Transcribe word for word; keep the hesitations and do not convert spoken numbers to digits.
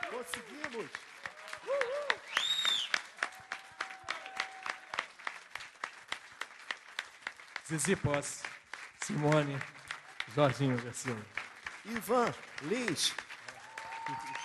Conseguimos! Zizi Posse, Simone, Jorginho Garcia. Ivan Lins.